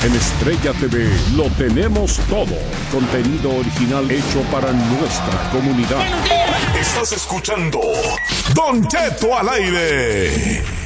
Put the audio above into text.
En Estrella TV lo tenemos todo. Contenido original hecho para nuestra comunidad. Estás escuchando Don Cheto al aire.